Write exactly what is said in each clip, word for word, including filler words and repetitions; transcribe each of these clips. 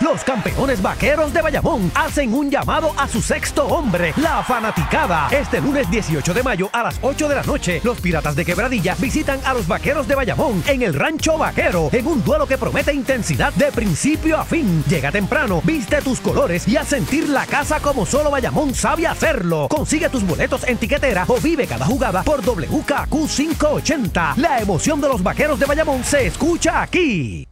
Los campeones vaqueros de Bayamón hacen un llamado a su sexto hombre, la fanaticada. Este lunes dieciocho de mayo a las ocho de la noche, los Piratas de Quebradilla visitan a los vaqueros de Bayamón en el Rancho Vaquero, en un duelo que promete intensidad de principio a fin. Llega temprano, viste tus colores y haz sentir la casa como solo Bayamón sabe hacerlo. Consigue tus boletos en tiquetera o vive cada jugada por W K Q quinientos ochenta. La emoción de los vaqueros de Bayamón se escucha aquí.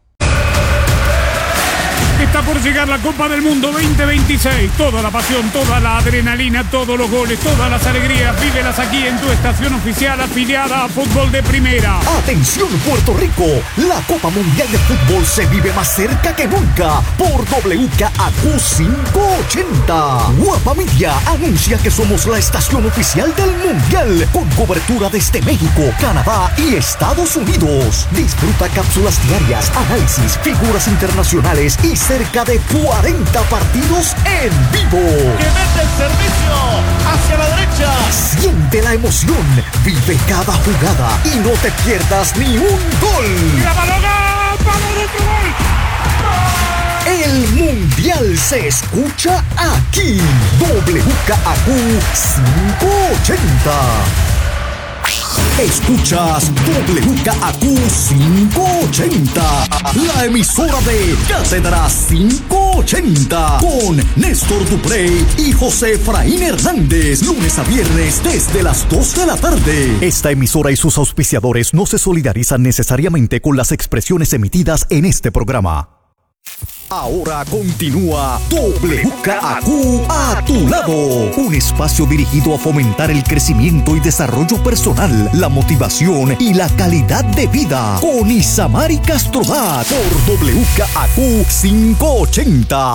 Está por llegar la Copa del Mundo veinte veintiséis. Toda la pasión, toda la adrenalina, todos los goles, todas las alegrías, vívelas aquí en tu estación oficial afiliada a Fútbol de Primera. Atención Puerto Rico, la Copa Mundial de Fútbol se vive más cerca que nunca por W K Q quinientos ochenta. Guapa Media anuncia que somos la estación oficial del Mundial con cobertura desde México, Canadá y Estados Unidos. Disfruta cápsulas diarias, análisis, figuras internacionales y cerca de cuarenta partidos en vivo. ¡Que mete el servicio hacia la derecha! Siente la emoción, vive cada jugada y no te pierdas ni un gol. ¡Grábalo, gol! ¡Palo de otro gol! El Mundial se escucha aquí. W K Q quinientos ochenta. Escuchas W K Q quinientos ochenta, la emisora de Cátedra quinientos ochenta, con Néstor Duprey y José Efraín Hernández, lunes a viernes desde las dos de la tarde. Esta emisora y sus auspiciadores no se solidarizan necesariamente con las expresiones emitidas en este programa. Ahora continúa W K Q a tu lado, un espacio dirigido a fomentar el crecimiento y desarrollo personal, la motivación y la calidad de vida, con Isamari Castrodat por W K Q quinientos ochenta.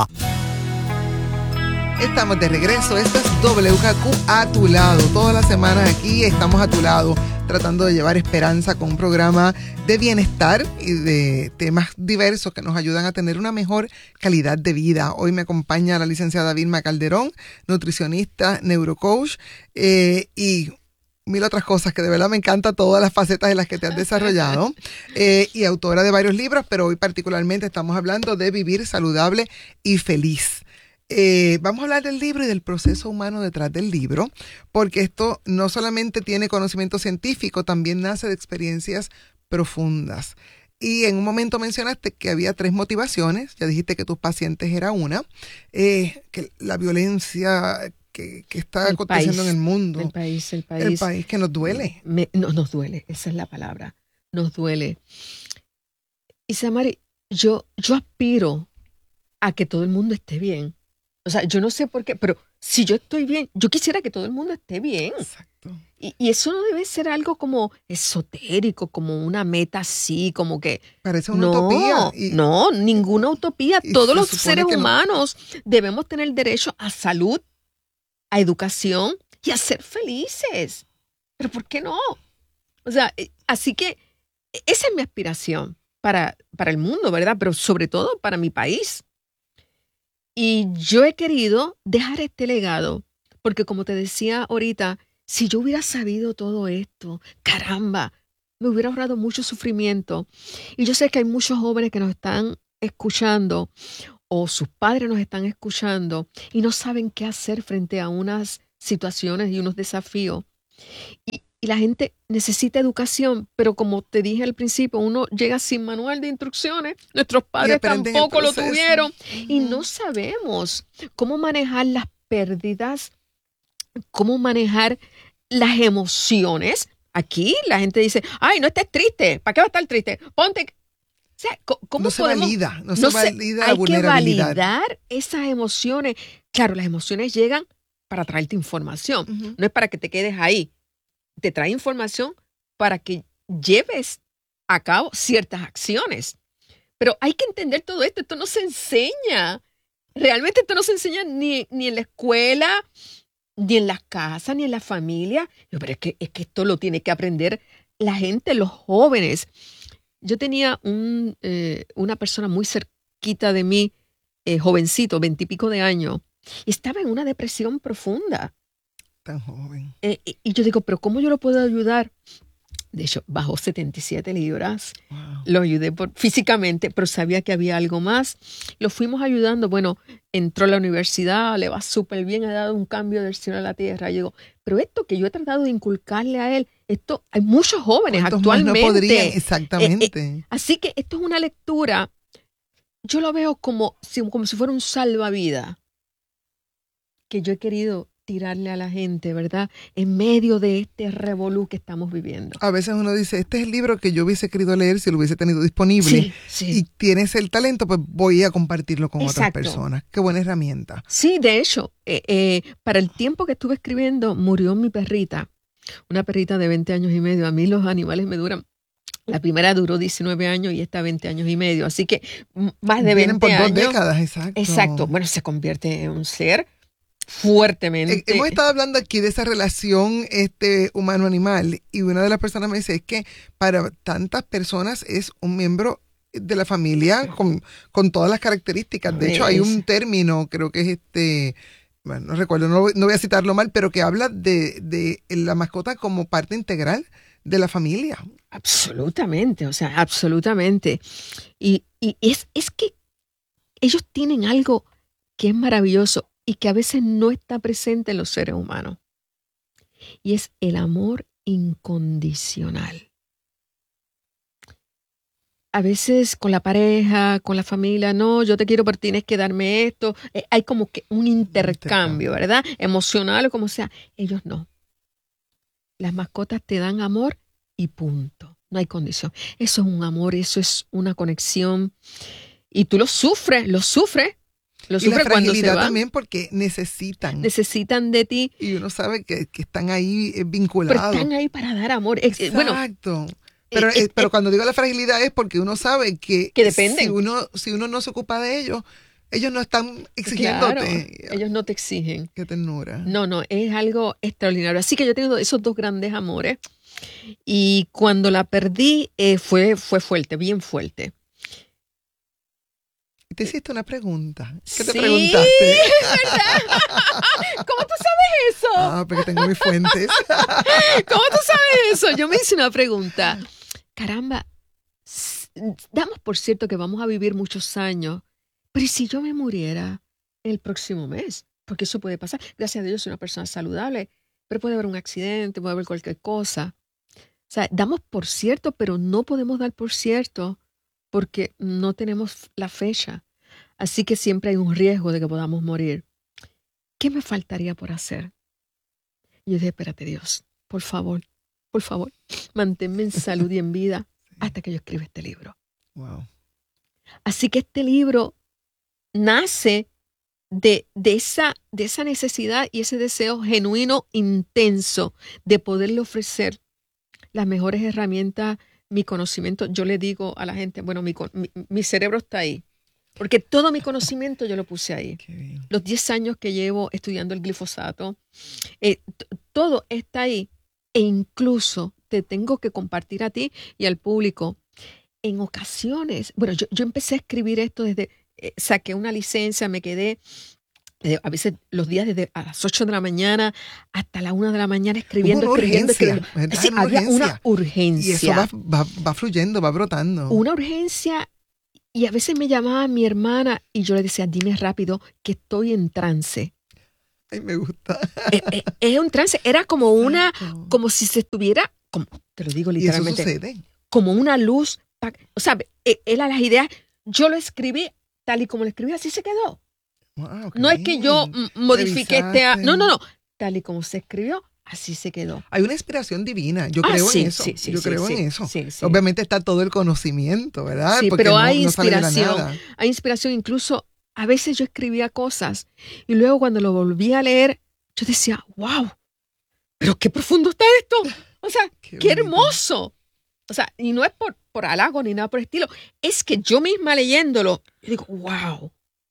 Estamos de regreso, esto es W K Q a tu lado. Todas las semanas aquí estamos a tu lado, tratando de llevar esperanza con un programa de bienestar y de temas diversos que nos ayudan a tener una mejor calidad de vida. Hoy me acompaña la licenciada Vilma Calderón, nutricionista, neurocoach eh, y mil otras cosas que de verdad me encantan todas las facetas en las que te has desarrollado eh, y autora de varios libros, pero hoy particularmente estamos hablando de vivir saludable y feliz. Eh, vamos a hablar del libro y del proceso humano detrás del libro, porque esto no solamente tiene conocimiento científico, también nace de experiencias profundas. Y en un momento mencionaste que había tres motivaciones, ya dijiste que tus pacientes era una, eh, que la violencia que, que está el aconteciendo país, en el mundo, el país, el país, el país que nos duele. Me, no, nos duele, esa es la palabra, nos duele. Isamari, yo, yo aspiro a que todo el mundo esté bien. O sea, yo no sé por qué, pero si yo estoy bien, yo quisiera que todo el mundo esté bien. Exacto. Y, y eso no debe ser algo como esotérico, como una meta así, como que... Parece una no, utopía. Y, no, ninguna utopía. y Todos se los supone seres que no. humanos debemos tener derecho a salud, a educación y a ser felices. Pero ¿por qué no? O sea, eh, así que esa es mi aspiración para, para el mundo, ¿verdad? Pero sobre todo para mi país. Y yo he querido dejar este legado, porque como te decía ahorita, si yo hubiera sabido todo esto, caramba, me hubiera ahorrado mucho sufrimiento. Y yo sé que hay muchos jóvenes que nos están escuchando o sus padres nos están escuchando y no saben qué hacer frente a unas situaciones y unos desafíos. Y, y la gente necesita educación, pero como te dije al principio, uno llega sin manual de instrucciones, nuestros padres tampoco lo tuvieron uh-huh. y no sabemos cómo manejar las pérdidas, cómo manejar las emociones. Aquí la gente dice, ay, no estés triste, ¿para qué va a estar triste? Ponte... O sea, ¿cómo no se podemos, valida, no, no se valida se, la hay vulnerabilidad. Hay que validar esas emociones. Claro, las emociones llegan para traerte información, uh-huh. no es para que te quedes ahí. Te trae información para que lleves a cabo ciertas acciones. Pero hay que entender todo esto. Esto no se enseña. Realmente esto no se enseña ni, ni en la escuela, ni en las casas, ni en la familia. Pero es que, es que esto lo tiene que aprender la gente, los jóvenes. Yo tenía un, eh, una persona muy cerquita de mí, eh, jovencito, veintipico de años, y estaba en una depresión profunda. Tan joven. Eh, y yo digo, pero ¿cómo yo lo puedo ayudar? De hecho, bajó setenta y siete libras. Wow. Lo ayudé por, físicamente, pero sabía que había algo más. Lo fuimos ayudando. Bueno, entró a la universidad, le va súper bien, ha dado un cambio del cielo a la tierra. Yo digo, pero esto que yo he tratado de inculcarle a él, esto hay muchos jóvenes actualmente. No podrían, exactamente. Eh, eh, así que esto es una lectura, yo lo veo como si, como si fuera un salvavidas que yo he querido tirarle a la gente, ¿verdad? En medio de este revolú que estamos viviendo. A veces uno dice, este es el libro que yo hubiese querido leer si lo hubiese tenido disponible. Sí, sí. Y tienes el talento, pues voy a compartirlo con Exacto. otras personas. Qué buena herramienta. Sí, de hecho, eh, eh, para el tiempo que estuve escribiendo, murió mi perrita. Una perrita de veinte años y medio. A mí los animales me duran. La primera duró diecinueve años y esta veinte años y medio. Así que m- más de Vienen veinte por años. dos décadas, exacto. Exacto. Bueno, se convierte en un ser fuertemente. Eh, Hemos estado hablando aquí de esa relación este, humano-animal y una de las personas me dice es que para tantas personas es un miembro de la familia con, con todas las características. De hecho, hay un término, creo que es este, bueno, no recuerdo, no, no voy a citarlo mal, pero que habla de, de la mascota como parte integral de la familia. Absolutamente, o sea, absolutamente. Y, y es, es que ellos tienen algo que es maravilloso y que a veces no está presente en los seres humanos. Y es el amor incondicional. A veces con la pareja, con la familia, no, yo te quiero, pero tienes que darme esto. Eh, hay como que un intercambio, ¿verdad? Emocional o como sea. Ellos no. Las mascotas te dan amor y punto. No hay condición. Eso es un amor, eso es una conexión. Y tú lo sufres, lo sufres. Lo Y la sufres cuando se fragilidad van. también porque necesitan. Necesitan de ti. Y uno sabe que, que están ahí eh, Pero vinculados. están ahí para dar amor. Eh, eh, Bueno, Exacto. Pero, eh, eh, eh, pero cuando digo la fragilidad es porque uno sabe que, Que dependen. si uno si uno no se ocupa de ellos, ellos no están exigiéndote. claro, ellos no te exigen. Qué ternura. No, no, es algo extraordinario. Así que yo he tenido esos dos grandes amores. Y cuando la perdí, eh, fue, fue fuerte, bien fuerte. Te hiciste una pregunta. ¿Qué te Sí, preguntaste? ¿Cómo tú sabes eso? Ah, porque tengo mis fuentes. ¿Cómo tú sabes eso? Yo me hice una pregunta. Caramba, s- damos por cierto que vamos a vivir muchos años, pero ¿y si yo me muriera el próximo mes? Porque eso puede pasar. Gracias a Dios soy una persona saludable, pero puede haber un accidente, puede haber cualquier cosa. O sea, damos por cierto, pero no podemos dar por cierto porque no tenemos la fecha. Así que siempre hay un riesgo de que podamos morir. ¿Qué me faltaría por hacer? Y yo dije, espérate Dios, por favor, por favor, manténme en salud y en vida hasta que yo escriba este libro. Wow. Así que este libro nace de, de, esa, de esa necesidad y ese deseo genuino, intenso, de poderle ofrecer las mejores herramientas, mi conocimiento. Yo le digo a la gente, bueno, mi, mi, mi cerebro está ahí, porque todo mi conocimiento yo lo puse ahí. Qué bien. Los diez años que llevo estudiando el glifosato, eh, t- todo está ahí. E incluso te tengo que compartir a ti y al público. En ocasiones, bueno, yo, yo empecé a escribir esto desde, eh, saqué una licencia, me quedé eh, a veces los días desde a las ocho de la mañana hasta la una de la mañana escribiendo, Hubo una escribiendo, urgencia, escribiendo. ¿verdad? Sí, Una había urgencia. una urgencia. Y eso va, va, va fluyendo, va brotando. Una urgencia. Y a veces me llamaba mi hermana y yo le decía, dime rápido que estoy en trance. Ay, me gusta. Es, es- es un trance. Era como una, Exacto. como si se estuviera, como, te lo digo Y eso literalmente, sucede. como una luz. pa- O sea, e- era las ideas. Yo lo escribí tal y como lo escribí, así se quedó. Wow, qué No es que yo bien. mm, modifiqué este. a- Revisaste. No, no, no. Tal y como se escribió, así se quedó. Hay una inspiración divina. Yo Ah, creo sí, en eso. sí, sí, yo sí, creo sí, en eso. sí, sí. Obviamente está todo el conocimiento, ¿verdad? Sí, Porque pero no- hay no sale de la inspiración. nada. Hay inspiración. Incluso a veces yo escribía cosas y luego cuando lo volví a leer, yo decía, wow, pero qué profundo está esto. O sea, Qué qué, bonito. hermoso. O sea, y no es por, por halago ni nada por el estilo. Es que yo misma leyéndolo, yo digo, wow,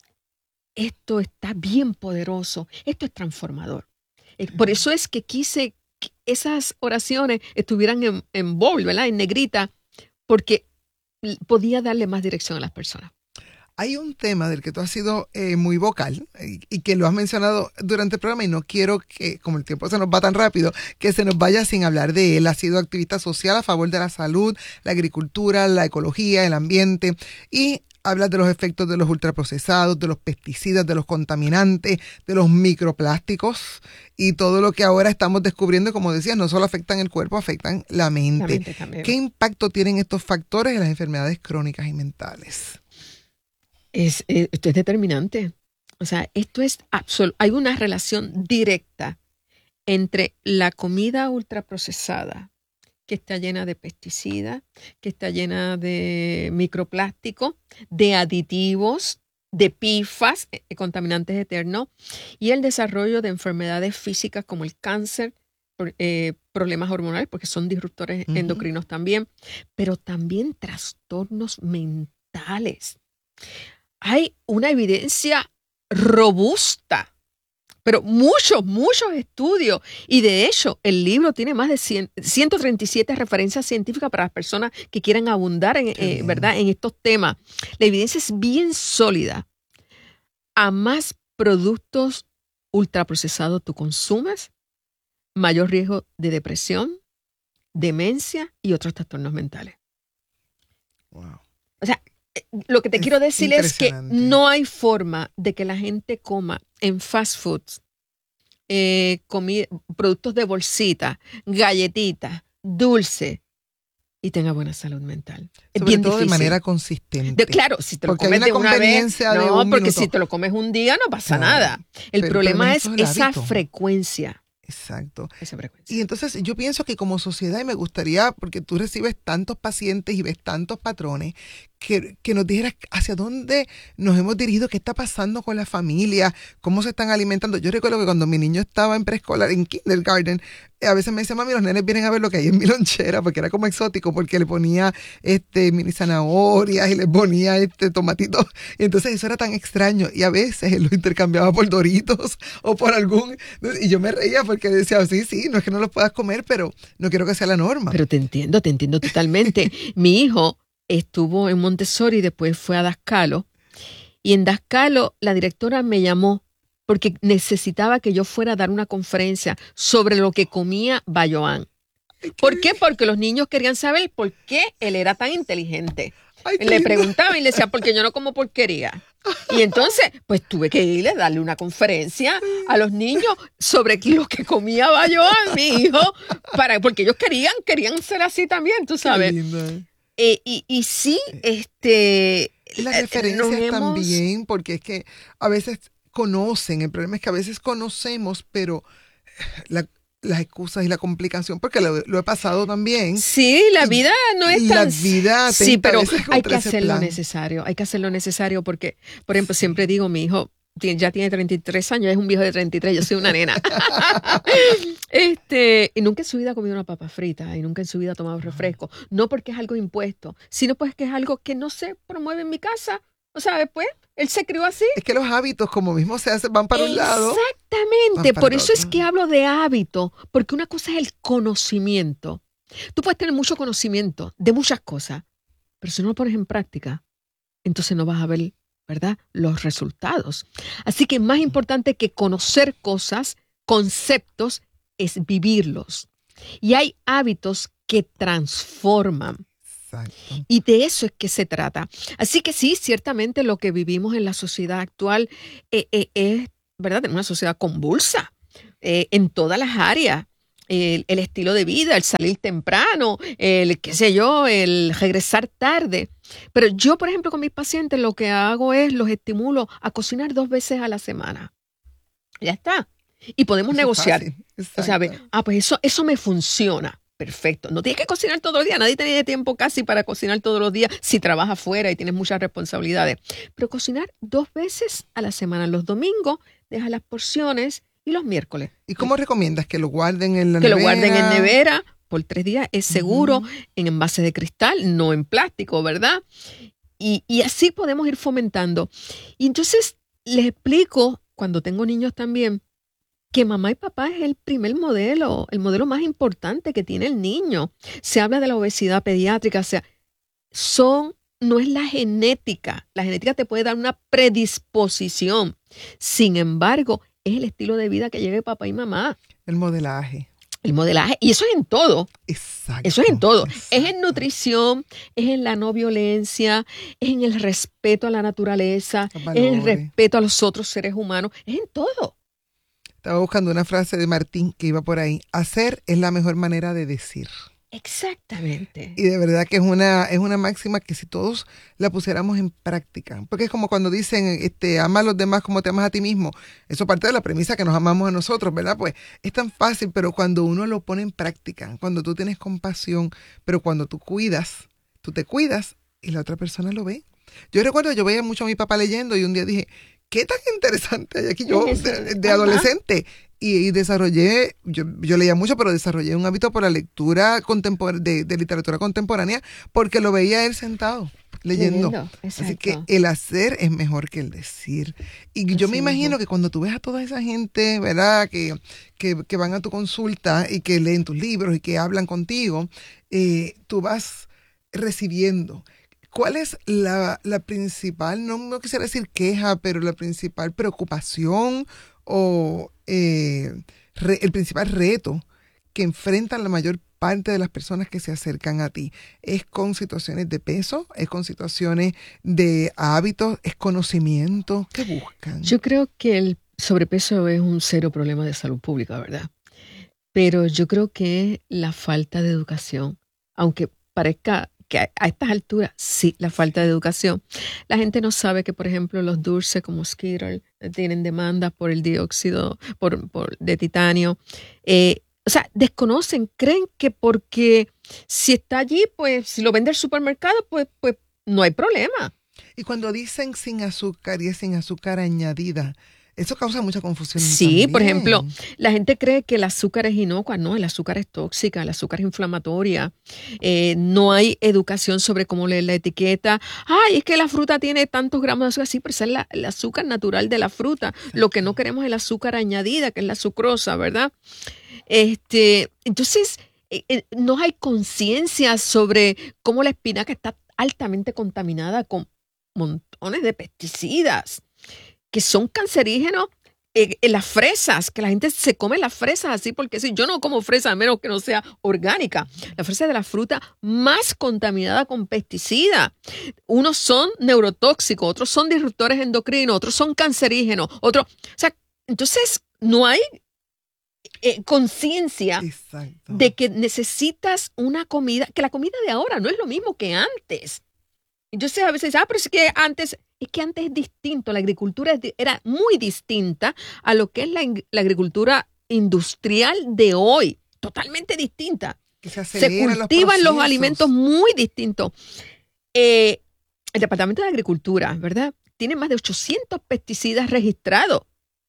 esto está bien poderoso. Esto es transformador. Eh, Por eso es que quise que esas oraciones estuvieran en, en bold, ¿verdad? En negrita, porque l- podía darle más dirección a las personas. Hay un tema del que tú has sido eh, muy vocal y, y que lo has mencionado durante el programa y no quiero que, como el tiempo se nos va tan rápido, que se nos vaya sin hablar de él. Ha sido activista social a favor de la salud, la agricultura, la ecología, el ambiente y hablas de los efectos de los ultraprocesados, de los pesticidas, de los contaminantes, de los microplásticos y todo lo que ahora estamos descubriendo, como decías, no solo afectan el cuerpo, afectan la mente. La mente también. ¿Qué impacto tienen estos factores en las enfermedades crónicas y mentales? Es, eh, esto es determinante. O sea, esto es absoluto. Hay una relación directa entre la comida ultraprocesada, que está llena de pesticidas, que está llena de microplástico, de aditivos, de P F A S, eh, contaminantes eternos, y el desarrollo de enfermedades físicas como el cáncer, eh, problemas hormonales, porque son disruptores uh-huh. endocrinos también, pero también trastornos mentales. Hay una evidencia robusta, pero muchos, muchos estudios. Y de hecho, el libro tiene más de cien, ciento treinta y siete referencias científicas para las personas que quieran abundar en, eh, ¿verdad? en estos temas. La evidencia es bien sólida. A más productos ultraprocesados tú consumes, mayor riesgo de depresión, demencia y otros trastornos mentales. Wow. O sea, lo que te es quiero decir es que no hay forma de que la gente coma en fast foods, eh, comi- productos de bolsita, galletitas, dulce y tenga buena salud mental. Es Sobre bien todo difícil. de manera consistente. De, claro, si te lo porque comes hay una de una vez, conveniencia de no, un porque minuto. si te lo comes un día no pasa Claro. nada. El Pero problema el es problema es el esa hábito. frecuencia. Exacto. Esa frecuencia. Y entonces yo pienso que como sociedad, y me gustaría, porque tú recibes tantos pacientes y ves tantos patrones, que, que nos dijeras hacia dónde nos hemos dirigido, qué está pasando con la familia, cómo se están alimentando. Yo recuerdo que cuando mi niño estaba en preescolar, en kindergarten, a veces me decía, mami, los nenes vienen a ver lo que hay en mi lonchera, porque era como exótico, porque le ponía este mini zanahorias y le ponía este tomatitos. Y entonces eso era tan extraño. Y a veces él lo intercambiaba por Doritos o por algún... Y yo me reía porque decía, sí, sí, no es que no los puedas comer, pero no quiero que sea la norma. Pero te entiendo, te entiendo totalmente. Mi hijo estuvo en Montessori y después fue a Dascalo. Y en Dascalo la directora me llamó porque necesitaba que yo fuera a dar una conferencia sobre lo que comía Bayoán. ¿Por qué? Porque los niños querían saber por qué él era tan inteligente. Ay, Le preguntaban y le decía, porque yo no como porquería. Y entonces, pues tuve que irle a darle una conferencia a los niños sobre lo que comía Bayoán, mi hijo, para, porque ellos querían, querían ser así también, tú sabes. Qué lindo, ¿eh? Eh, y, y sí, este... Las eh, referencias nos hemos- también, porque es que a veces conocen, el problema es que a veces conocemos, pero la- las excusas y la complicación, porque lo, lo he pasado también. Sí, la vida no es La tan... vida Sí, atenta a pero veces hay contra que ese hacer lo plan. necesario, hay que hacer lo necesario porque, por ejemplo, siempre digo, mi hijo tiene- ya tiene treinta y tres años, es un viejo de treinta y tres, yo soy una nena. este, y nunca en su vida ha comido una papa frita y nunca en su vida ha tomado refresco. No porque es algo impuesto, sino pues que es algo que no se promueve en mi casa. O sea, después, él se crió así. Es que los hábitos, como mismo se hacen, van para un lado. Exactamente, van para por el eso es otro. que hablo de hábito, porque una cosa es el conocimiento. Tú puedes tener mucho conocimiento de muchas cosas, pero si no lo pones en práctica, entonces no vas a ver, ¿verdad?, los resultados. Así que más importante que conocer cosas, conceptos, es vivirlos. Y hay hábitos que transforman. Exacto. Y de eso es que se trata. Así que sí, ciertamente lo que vivimos en la sociedad actual eh, eh, es, ¿verdad?, una sociedad convulsa eh, en todas las áreas. El, el estilo de vida, el salir temprano, el qué sé yo, el regresar tarde. Pero yo, por ejemplo, con mis pacientes lo que hago es los estimulo a cocinar dos veces a la semana. Ya está. Y podemos Eso es negociar. fácil. O sea, ve, Exacto. ah, pues eso, eso me funciona. Perfecto. No tienes que cocinar todos los días. Nadie tiene tiempo casi para cocinar todos los días si trabajas fuera y tienes muchas responsabilidades. Pero cocinar dos veces a la semana. Los domingos, deja las porciones y los miércoles. ¿Y cómo recomiendas que lo guarden en la Que nevera? lo guarden en nevera por tres días. Es seguro, Ujú. en envase de cristal, no en plástico, ¿verdad? Y, y así podemos ir fomentando. Y entonces les explico, cuando tengo niños también, que mamá y papá es el primer modelo, el modelo más importante que tiene el niño. Se habla de la obesidad pediátrica, o sea, son no es la genética. La genética te puede dar una predisposición. Sin embargo, es el estilo de vida que lleve papá y mamá. El modelaje. El modelaje. Y eso es en todo. Exacto. Eso es en todo. Exacto. Es en nutrición, es en la no violencia, es en el respeto a la naturaleza, es en el respeto a los otros seres humanos. Es en todo. Estaba buscando una frase de Martín que iba por ahí. Hacer es la mejor manera de decir. Exactamente. Y de verdad que es una, es una máxima que si todos la pusiéramos en práctica, porque es como cuando dicen, este, ama a los demás como te amas a ti mismo. Eso parte de la premisa que nos amamos a nosotros, ¿verdad? Pues es tan fácil, pero cuando uno lo pone en práctica, cuando tú tienes compasión, pero cuando tú cuidas, tú te cuidas y la otra persona lo ve. Yo recuerdo, yo veía mucho a mi papá leyendo y un día dije, ¿qué tan interesante hay aquí yo de, de adolescente? Y, y desarrollé, yo, yo leía mucho, pero desarrollé un hábito por la lectura contempor- de, de literatura contemporánea porque lo veía él sentado, leyendo. Leyendo, Así que el hacer es mejor que el decir. Y yo Así me imagino mismo. que cuando tú ves a toda esa gente, ¿verdad? Que, que, que van a tu consulta y que leen tus libros y que hablan contigo, eh, tú vas recibiendo. ¿Cuál es la, la principal, no, no quisiera decir queja, pero la principal preocupación o eh, re, el principal reto que enfrentan la mayor parte de las personas que se acercan a ti? ¿Es con situaciones de peso? ¿Es con situaciones de hábitos? ¿Es conocimiento? ¿Qué buscan? Yo creo que el sobrepeso es un serio problema de salud pública, ¿verdad? Pero yo creo que es la falta de educación, aunque parezca que a, a estas alturas, sí, la falta de educación. La gente no sabe que, por ejemplo, los dulces como Skittles tienen demandas por el dióxido por, por, de titanio. Eh, o sea, desconocen, creen que porque si está allí, pues si lo vende el supermercado, pues, pues no hay problema. Y cuando dicen sin azúcar y es sin azúcar añadida, eso causa mucha confusión. Sí, también. Por ejemplo, la gente cree que el azúcar es inocua. No, el azúcar es tóxica, el azúcar es inflamatoria. Eh, no hay educación sobre cómo leer la etiqueta. Ay, es que la fruta tiene tantos gramos de azúcar. Sí, pero esa es la, el azúcar natural de la fruta. Exacto. Lo que no queremos es el azúcar añadida, que es la sucrosa, ¿verdad? Este, entonces, eh, no hay conciencia sobre cómo la espinaca está altamente contaminada con montones de pesticidas que son cancerígenos. Eh, eh, las fresas, que la gente se come las fresas así, porque si yo no como fresa a menos que no sea orgánica. La fresa es de la fruta más contaminada con pesticidas. Unos son neurotóxicos, otros son disruptores endocrinos, otros son cancerígenos, otros, o sea, entonces no hay eh, conciencia de que necesitas una comida, que la comida de ahora no es lo mismo que antes. Entonces a veces, ah, pero es que antes, es que antes es distinto, la agricultura era muy distinta a lo que es la, la agricultura industrial de hoy, totalmente distinta. Que se, se cultivan los, los alimentos muy distintos. Eh, el Departamento de Agricultura, ¿verdad?, tiene más de ochocientos pesticidas registrados.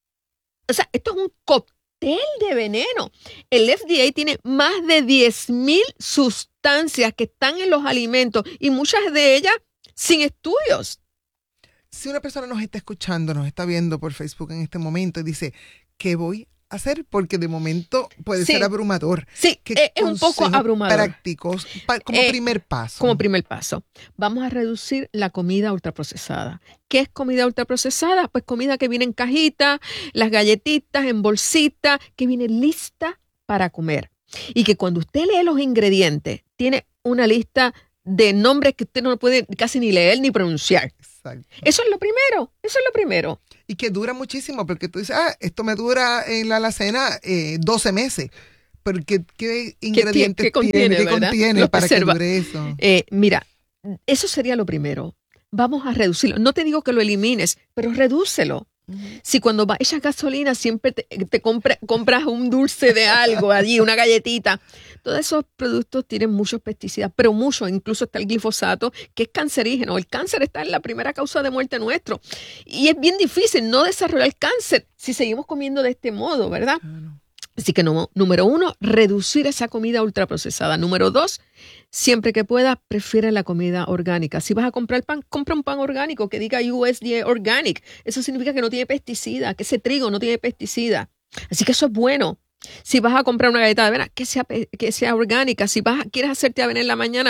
O sea, esto es un cóctel de veneno. El F D A tiene más de diez mil sustancias que están en los alimentos y muchas de ellas sin estudios. Si una persona nos está escuchando, nos está viendo por Facebook en este momento y dice, ¿qué voy a hacer? Porque de momento puede sí. ser abrumador. Sí, es un poco abrumador. Prácticos, pa, como eh, primer paso. Como primer paso. Vamos a reducir la comida ultraprocesada. ¿Qué es comida ultraprocesada? Pues comida que viene en cajita, las galletitas en bolsita, que viene lista para comer. Y que cuando usted lee los ingredientes, tiene una lista de nombres que usted no puede casi ni leer ni pronunciar. Exacto. Eso es lo primero, eso es lo primero. Y que dura muchísimo, porque tú dices, ah, esto me dura en la alacena eh, doce meses. Pero ¿qué, qué ingredientes ¿Qué, qué contiene, tiene, ¿qué contiene para preserva. que dure eso? Eh, mira, eso sería lo primero. Vamos a reducirlo. No te digo que lo elimines, pero redúcelo. Uh-huh. Si cuando vas, echas gasolina siempre te, te compra, compras un dulce de algo allí, una galletita. Todos esos productos tienen muchos pesticidas, pero muchos, incluso está el glifosato, que es cancerígeno. El cáncer está en la primera causa de muerte nuestro. Y es bien difícil no desarrollar cáncer si seguimos comiendo de este modo, ¿verdad? Claro. Así que no, número uno, reducir esa comida ultraprocesada. Número dos, siempre que puedas, prefiere la comida orgánica. Si vas a comprar pan, compra un pan orgánico que diga U S D A Organic. Eso significa que no tiene pesticida, que ese trigo no tiene pesticida. Así que eso es bueno. Si vas a comprar una galleta de avena, que sea, que sea orgánica. Si vas a, quieres hacerte avena en la mañana,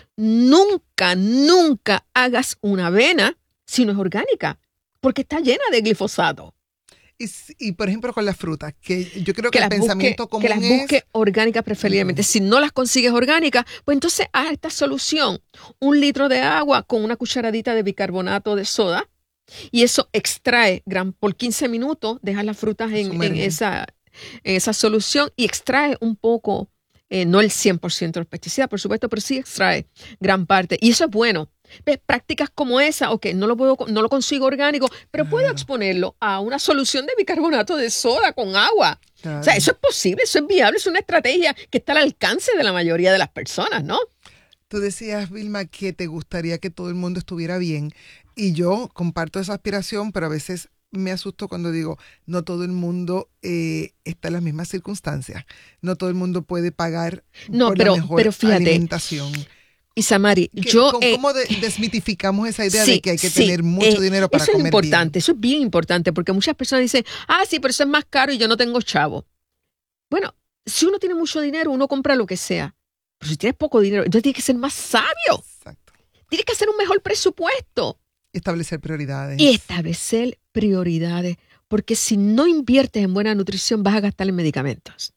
nunca, nunca hagas una avena si no es orgánica, porque está llena de glifosato. Y, y por ejemplo con las frutas, que yo creo que, que el pensamiento busque, común que las es... busque orgánicas preferiblemente. Uh-huh. Si no las consigues orgánicas, pues entonces haz esta solución. Un litro de agua con una cucharadita de bicarbonato de soda y eso extrae gran, por quince minutos, dejas las frutas en, en, esa, en esa solución y extrae un poco, eh, no el cien por ciento de los pesticidas, por supuesto, pero sí extrae gran parte. Y eso es bueno. ¿Ves? Prácticas como esa, ok, no lo, puedo, no lo consigo orgánico, pero puedo claro. exponerlo a una solución de bicarbonato de soda con agua. Claro. O sea, eso es posible, eso es viable, es una estrategia que está al alcance de la mayoría de las personas, ¿no? Tú decías, Vilma, que te gustaría que todo el mundo estuviera bien. Y yo comparto esa aspiración, pero a veces me asusto cuando digo, no todo el mundo eh, está en las mismas circunstancias. No todo el mundo puede pagar no, por pero, la mejor pero fíjate, alimentación. Isamari, yo... ¿Cómo, eh, ¿cómo de, desmitificamos esa idea sí, de que hay que sí, tener mucho eh, dinero para eso comer es importante, bien? Eso es bien importante, porque muchas personas dicen, ah, sí, pero eso es más caro y yo no tengo chavo. Bueno, si uno tiene mucho dinero, uno compra lo que sea. Pero si tienes poco dinero, entonces tienes que ser más sabio. Exacto. Tienes que hacer un mejor presupuesto. Establecer prioridades. Y establecer prioridades, porque si no inviertes en buena nutrición, vas a gastar en medicamentos.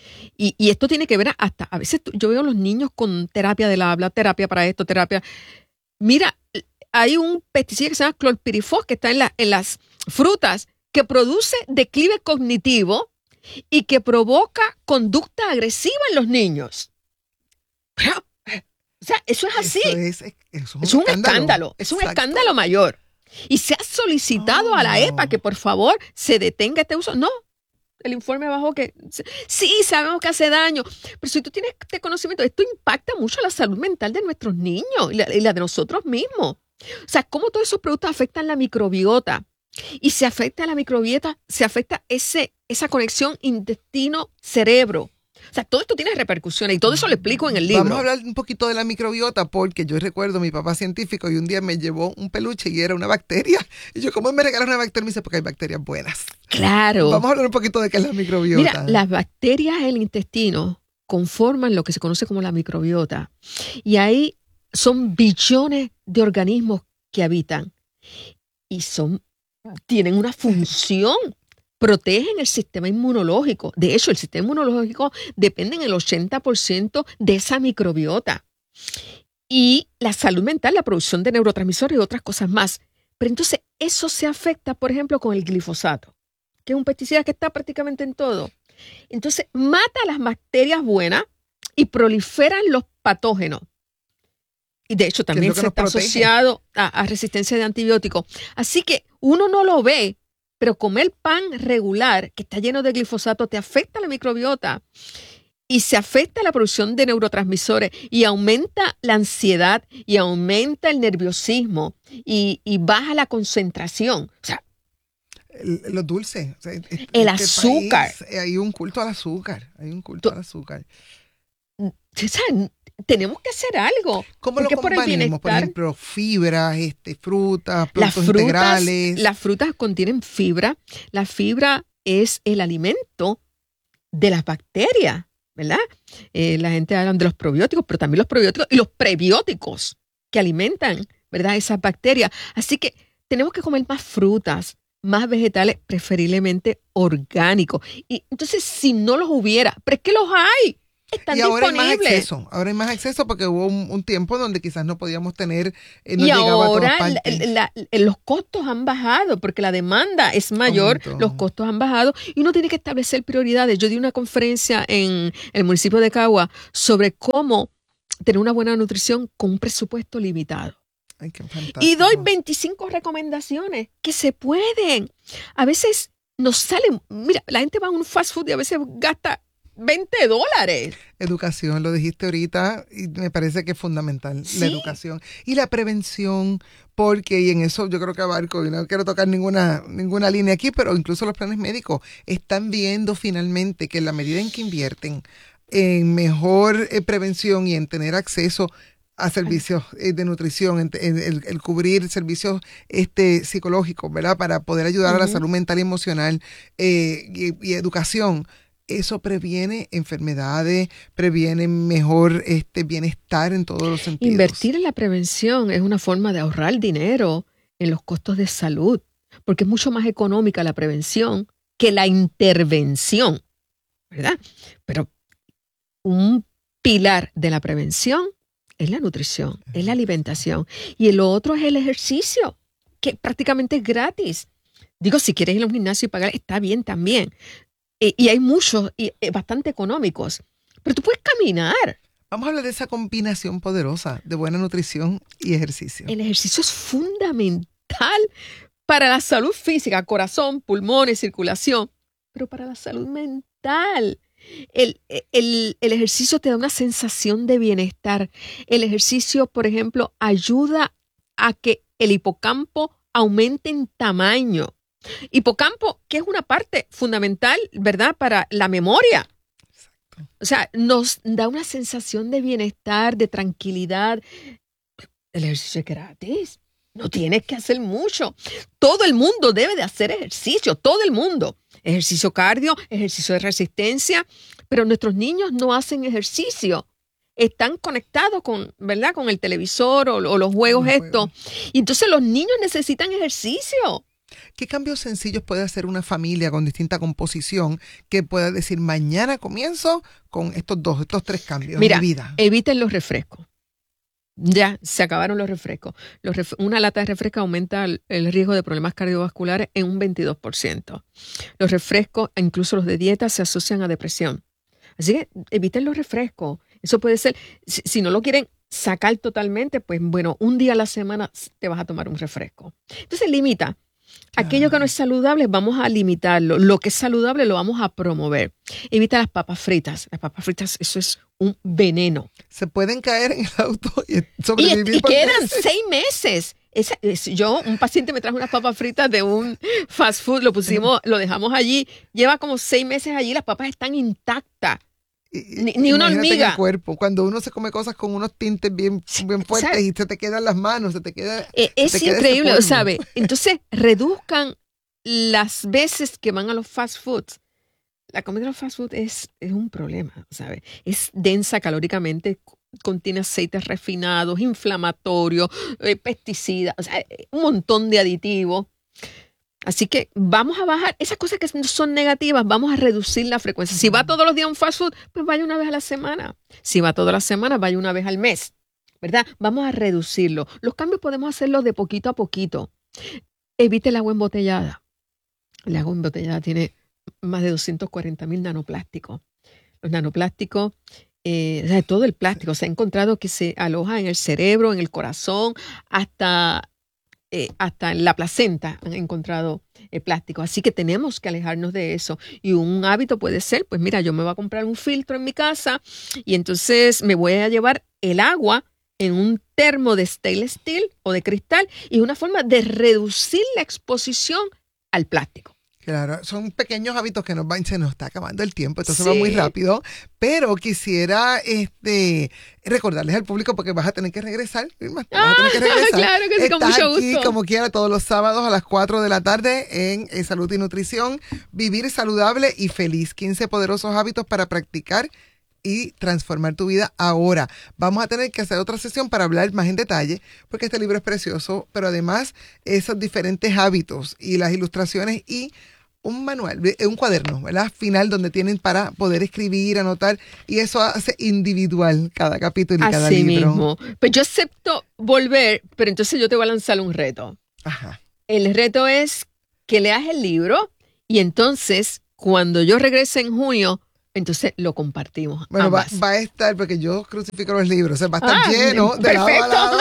Y, y esto tiene que ver hasta, a veces yo veo a los niños con terapia del habla, terapia para esto, terapia. Mira, hay un pesticida que se llama clorpirifos que está en, la, en las frutas que produce declive cognitivo y que provoca conducta agresiva en los niños. Pero, o sea, eso es así. Eso es, eso es un es un escándalo. escándalo, es un Exacto. escándalo mayor. Y se ha solicitado oh. a la E P A que por favor se detenga este uso. No. El informe bajó que sí, sabemos que hace daño, pero si tú tienes este conocimiento, esto impacta mucho la salud mental de nuestros niños y la, y la de nosotros mismos. O sea, cómo todos esos productos afectan la microbiota. Y si afecta la microbiota, se afecta ese, esa conexión intestino-cerebro. O sea, todo esto tiene repercusiones y todo eso lo explico en el libro. Vamos a hablar un poquito de la microbiota porque yo recuerdo a mi papá científico y un día me llevó un peluche y era una bacteria. Y yo, ¿cómo me regalas una bacteria? Me dice, porque hay bacterias buenas. Claro. Vamos a hablar un poquito de qué es la microbiota. Mira, las bacterias del intestino conforman lo que se conoce como la microbiota. Y ahí son billones de organismos que habitan. Y son, tienen una función. Protegen el sistema inmunológico. De hecho, el sistema inmunológico depende en el ochenta por ciento de esa microbiota. Y la salud mental, la producción de neurotransmisores y otras cosas más. Pero entonces eso se afecta, por ejemplo, con el glifosato, que es un pesticida que está prácticamente en todo. Entonces mata las bacterias buenas y proliferan los patógenos. Y de hecho también se está protege? asociado a, a resistencia de antibióticos. Así que uno no lo ve, pero comer pan regular que está lleno de glifosato te afecta la microbiota y se afecta la producción de neurotransmisores y aumenta la ansiedad y aumenta el nerviosismo y, y baja la concentración. O sea, el, los dulces. O sea, este, el este azúcar. País, hay un culto al azúcar. Hay un culto Tú, al azúcar. O sea, tenemos que hacer algo. ¿Cómo lo compartimos? Por ejemplo, fibras, este, frutas, productos las frutas, integrales. Las frutas contienen fibra. La fibra es el alimento de las bacterias, ¿verdad? Eh, la gente habla de los probióticos, pero también los probióticos y los prebióticos que alimentan, ¿verdad? Esas bacterias. Así que tenemos que comer más frutas, más vegetales, preferiblemente orgánicos. Y entonces, si no los hubiera, pero es que los hay. Están y ahora disponibles. hay más acceso, ahora hay más acceso porque hubo un, un tiempo donde quizás no podíamos tener, eh, no y llegaba ahora a todas partes. La, la, los costos han bajado porque la demanda es mayor, Aumentó. Los costos han bajado y uno tiene que establecer prioridades. Yo di una conferencia en el municipio de Cagua sobre cómo tener una buena nutrición con un presupuesto limitado. Ay, qué fantástico. Y doy veinticinco recomendaciones que se pueden. A veces nos salen, mira, la gente va a un fast food y a veces gasta veinte dólares. Educación, lo dijiste ahorita y me parece que es fundamental, ¿Sí? la educación y la prevención, porque y en eso yo creo que abarco, y no quiero tocar ninguna, ninguna línea aquí, pero incluso los planes médicos están viendo finalmente que en la medida en que invierten en mejor eh, prevención y en tener acceso a servicios eh, de nutrición, en, en, el, el cubrir servicios este, psicológicos, ¿verdad? Para poder ayudar uh-huh. a la salud mental y emocional eh, y, y educación. eso previene enfermedades, previene mejor este bienestar en todos los sentidos. Invertir en la prevención es una forma de ahorrar dinero en los costos de salud, porque es mucho más económica la prevención que la intervención, ¿verdad? Pero un pilar de la prevención es la nutrición, es la alimentación. Y el otro es el ejercicio, que prácticamente es gratis. Digo, si quieres ir a un gimnasio y pagar, está bien también. Y, y hay muchos, y, y bastante económicos. Pero tú puedes caminar. Vamos a hablar de esa combinación poderosa de buena nutrición y ejercicio. El ejercicio es fundamental para la salud física, corazón, pulmones, circulación, pero para la salud mental. El, el, el ejercicio te da una sensación de bienestar. El ejercicio, por ejemplo, ayuda a que el hipocampo aumente en tamaño. Hipocampo, que es una parte fundamental, ¿verdad?, para la memoria. Exacto. O sea, nos da una sensación de bienestar, de tranquilidad. El ejercicio es gratis. No tienes que hacer mucho. Todo el mundo debe de hacer ejercicio, todo el mundo. Ejercicio cardio, ejercicio de resistencia, pero nuestros niños no hacen ejercicio. Están conectados con, ¿verdad?, con el televisor o, o los juegos estos. Y entonces los niños necesitan ejercicio. ¿Qué cambios sencillos puede hacer una familia con distinta composición que pueda decir, mañana comienzo con estos dos, estos tres cambios Mira, en mi vida? Eviten los refrescos. Ya, se acabaron los refrescos. Los ref- una lata de refresco aumenta el, el riesgo de problemas cardiovasculares en un veintidós por ciento. Los refrescos, incluso los de dieta, se asocian a depresión. Así que eviten los refrescos. Eso puede ser, si, si no lo quieren sacar totalmente, pues bueno, un día a la semana te vas a tomar un refresco. Entonces limita. Aquello que no es saludable, vamos a limitarlo. Lo que es saludable lo vamos a promover. Evita las papas fritas. Las papas fritas, eso es un veneno. Se pueden caer en el auto y sobrevivir. Y, y por quedan meses. seis meses. Esa, es, yo, un paciente me trajo unas papas fritas de un fast food, lo pusimos, lo dejamos allí. Lleva como seis meses allí, las papas están intactas. Y, ni, ni una hormiga. En el cuerpo. Cuando uno se come cosas con unos tintes bien, bien fuertes, o sea, y se te quedan las manos, se te queda. Eh, es te increíble, queda ¿sabe? Entonces, reduzcan las veces que van a los fast foods. La comida de los fast food es, es un problema, ¿sabe? Es densa calóricamente, contiene aceites refinados, inflamatorios, eh, pesticidas, o sea, un montón de aditivos. Así que vamos a bajar esas cosas que son negativas, vamos a reducir la frecuencia. Si va todos los días a un fast food, pues vaya una vez a la semana. Si va todas las semanas, vaya una vez al mes, ¿verdad? Vamos a reducirlo. Los cambios podemos hacerlos de poquito a poquito. Evite el agua embotellada. El agua embotellada tiene más de doscientos cuarenta mil nanoplásticos. Los nanoplásticos, eh, o sea, todo el plástico, se ha encontrado que se aloja en el cerebro, en el corazón, hasta... Eh, hasta en la placenta han encontrado eh, plástico. Así que tenemos que alejarnos de eso. Y un hábito puede ser, pues mira, yo me voy a comprar un filtro en mi casa y entonces me voy a llevar el agua en un termo de stainless steel o de cristal, y es una forma de reducir la exposición al plástico. Claro, son pequeños hábitos que nos van, se nos está acabando el tiempo, entonces Sí. va muy rápido, pero quisiera este recordarles al público, porque vas a tener que regresar, Irma, vas a tener que regresar. Claro que sí, con Estás mucho aquí, gusto. como quiera, todos los sábados a las cuatro de la tarde en, en Salud y Nutrición. Vivir saludable y feliz. quince poderosos hábitos para practicar y transformar tu vida ahora. Vamos a tener que hacer otra sesión para hablar más en detalle, porque este libro es precioso, pero además esos diferentes hábitos y las ilustraciones y un manual, un cuaderno, ¿verdad? Final, donde tienen para poder escribir, anotar, y eso hace individual cada capítulo y cada Así libro. mismo. Pues yo acepto volver, pero entonces yo te voy a lanzar un reto. Ajá. El reto es que leas el libro y entonces, cuando yo regrese en junio, entonces lo compartimos. Bueno, va, ambas. va a estar, porque yo crucifico los libros, o sea, va a estar Ah, lleno de lado a perfecto. lado.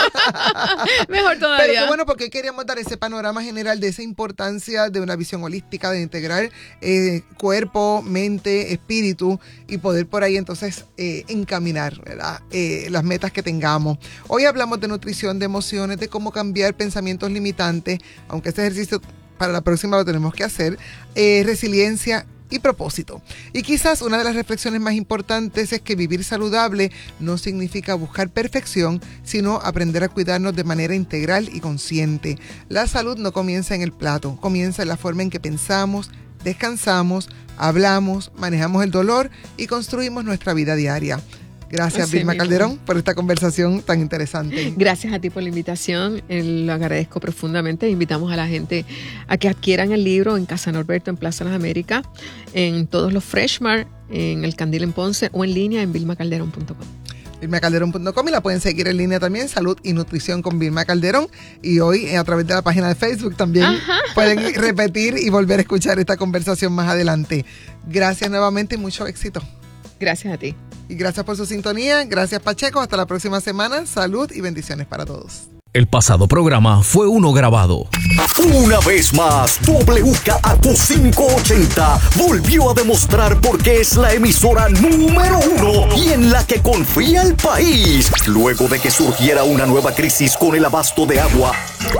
Mejor Pero todavía. qué bueno, porque queríamos dar ese panorama general de esa importancia de una visión holística, de integrar eh, cuerpo, mente, espíritu, y poder por ahí entonces eh, encaminar, ¿verdad? Eh, las metas que tengamos. Hoy hablamos de nutrición, de emociones, de cómo cambiar pensamientos limitantes, aunque este ejercicio para la próxima lo tenemos que hacer, eh, resiliencia y propósito. Y quizás una de las reflexiones más importantes es que vivir saludable no significa buscar perfección, sino aprender a cuidarnos de manera integral y consciente. La salud no comienza en el plato, comienza en la forma en que pensamos, descansamos, hablamos, manejamos el dolor y construimos nuestra vida diaria. Gracias, Así Vilma mismo. Calderón, por esta conversación tan interesante. Gracias a ti por la invitación, eh, lo agradezco profundamente. Invitamos a la gente a que adquieran el libro en Casa Norberto, en Plaza Las Américas, en todos los Freshmart, en el Candil en Ponce o en línea en vilma calderón punto com. vilma calderón punto com y la pueden seguir en línea también, Salud y Nutrición con Vilma Calderón. Y hoy eh, a través de la página de Facebook también Ajá. pueden repetir y volver a escuchar esta conversación más adelante. Gracias nuevamente y mucho éxito. Gracias a ti. Y gracias por su sintonía. Gracias, Pacheco. Hasta la próxima semana. Salud y bendiciones para todos. El pasado programa fue uno grabado. Una vez más, W K A Q quinientos ochenta volvió a demostrar por qué es la emisora número uno y en la que confía el país. Luego de que surgiera una nueva crisis con el abasto de agua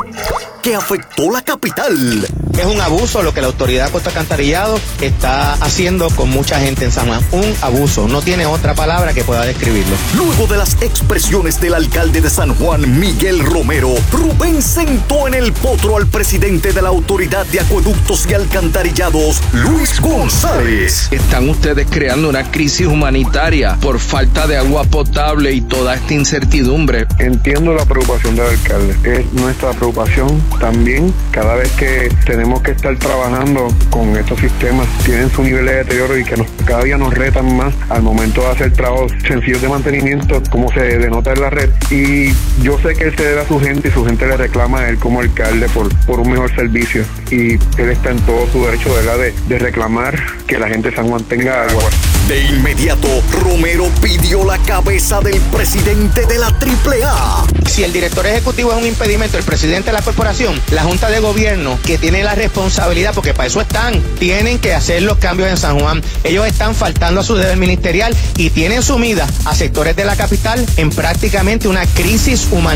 que afectó la capital. Es un abuso lo que la autoridad de Puerto Alcantarillado está haciendo con mucha gente en San Juan. Un abuso, no tiene otra palabra que pueda describirlo. Luego de las expresiones del alcalde de San Juan, Miguel Romero, Rubén sentó en el potro al presidente de la Autoridad de Acueductos y Alcantarillados, Luis González. Están ustedes creando una crisis humanitaria por falta de agua potable y toda esta incertidumbre. Entiendo la preocupación del alcalde, es nuestra preocupación también. Cada vez que tenemos que estar trabajando con estos sistemas, tienen su nivel de deterioro y que nos, cada día nos retan más al momento de hacer trabajos sencillos de mantenimiento, como se denota en la red. Y yo sé que él se debe a su gente y su gente le reclama a él como alcalde por, por un mejor servicio. Y él está en todo su derecho, ¿verdad?, de, de reclamar que la gente de San Juan tenga agua. De inmediato, Romero pidió la cabeza del presidente de la triple A. Si el director ejecutivo es un impedimento, el presidente de la corporación, la Junta de Gobierno, que tiene la responsabilidad, porque para eso están, tienen que hacer los cambios en San Juan. Ellos están faltando a su deber ministerial y tienen sumida a sectores de la capital en prácticamente una crisis humanitaria.